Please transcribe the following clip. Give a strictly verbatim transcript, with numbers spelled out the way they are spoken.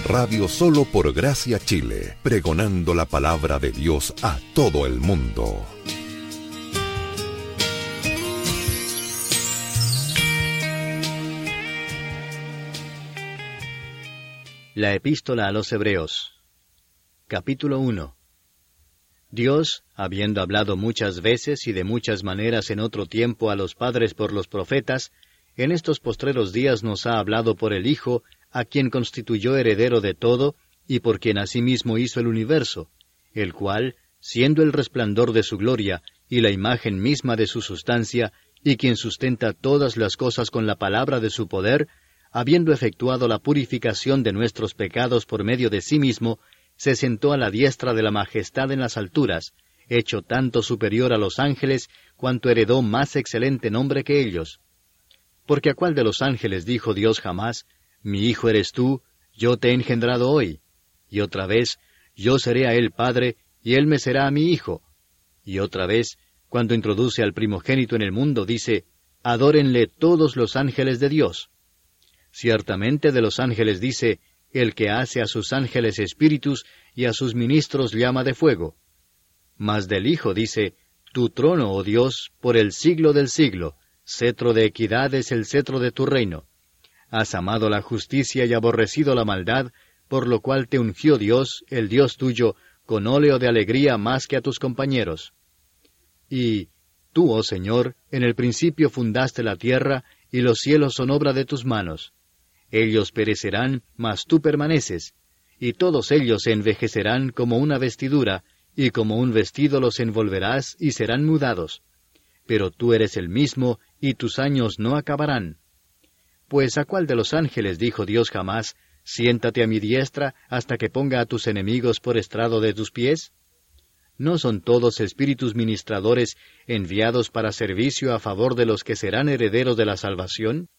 Radio Solo por Gracia Chile, pregonando la palabra de Dios a todo el mundo. La Epístola a los Hebreos, capítulo uno. Dios, habiendo hablado muchas veces y de muchas maneras en otro tiempo a los padres por los profetas, en estos postreros días nos ha hablado por el Hijo, a quien constituyó heredero de todo, y por quien asimismo hizo el universo, el cual, siendo el resplandor de su gloria, y la imagen misma de su sustancia, y quien sustenta todas las cosas con la palabra de su poder, habiendo efectuado la purificación de nuestros pecados por medio de sí mismo, se sentó a la diestra de la majestad en las alturas, hecho tanto superior a los ángeles, cuanto heredó más excelente nombre que ellos. Porque a cuál de los ángeles dijo Dios jamás, mi hijo eres tú, yo te he engendrado hoy? Y otra vez, yo seré a él padre, y él me será a mi hijo. Y otra vez, cuando introduce al primogénito en el mundo, dice, adórenle todos los ángeles de Dios. Ciertamente de los ángeles dice, el que hace a sus ángeles espíritus y a sus ministros llama de fuego. Mas del Hijo dice, tu trono, oh Dios, por el siglo del siglo, cetro de equidad es el cetro de tu reino. Has amado la justicia y aborrecido la maldad, por lo cual te ungió Dios, el Dios tuyo, con óleo de alegría más que a tus compañeros. Y tú, oh Señor, en el principio fundaste la tierra, y los cielos son obra de tus manos. Ellos perecerán, mas tú permaneces, y todos ellos se envejecerán como una vestidura, y como un vestido los envolverás, y serán mudados. Pero tú eres el mismo, y tus años no acabarán. Pues ¿a cuál de los ángeles dijo Dios jamás, siéntate a mi diestra, hasta que ponga a tus enemigos por estrado de tus pies? ¿No son todos espíritus ministradores enviados para servicio a favor de los que serán herederos de la salvación?